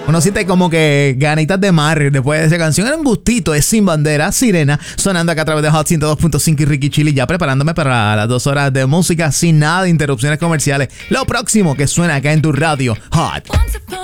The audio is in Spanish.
Uno siente como que ganitas de mar después de esa canción. Era un gustito, es Sin Bandera, Sirena, sonando acá a través de Hot 102.5 y Ricky Chili, ya preparándome para las 2 horas de música sin nada de interrupciones comerciales. Lo próximo que suena acá en tu radio, Hot.